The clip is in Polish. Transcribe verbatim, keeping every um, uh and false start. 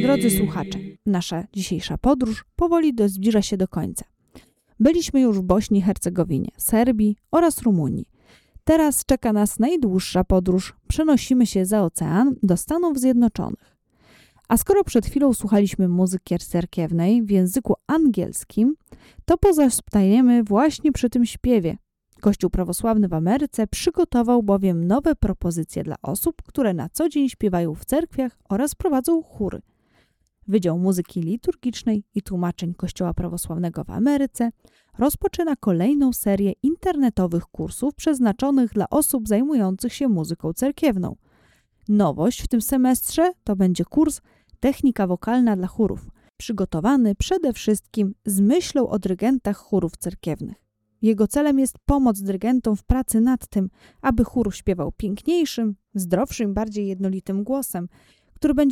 Drodzy słuchacze, nasza dzisiejsza podróż powoli do, zbliża się do końca. Byliśmy już w Bośni i Hercegowinie, Serbii oraz Rumunii. Teraz czeka nas najdłuższa podróż. Przenosimy się za ocean do Stanów Zjednoczonych. A skoro przed chwilą słuchaliśmy muzyki cerkiewnej w języku angielskim, to pozostajemy właśnie przy tym śpiewie. Kościół prawosławny w Ameryce przygotował bowiem nowe propozycje dla osób, które na co dzień śpiewają w cerkwiach oraz prowadzą chóry. Wydział Muzyki Liturgicznej i Tłumaczeń Kościoła Prawosławnego w Ameryce rozpoczyna kolejną serię internetowych kursów przeznaczonych dla osób zajmujących się muzyką cerkiewną. Nowość w tym semestrze to będzie kurs Technika wokalna dla chórów, przygotowany przede wszystkim z myślą o dyrygentach chórów cerkiewnych. Jego celem jest pomoc dyrygentom w pracy nad tym, aby chór śpiewał piękniejszym, zdrowszym, bardziej jednolitym głosem, który będzie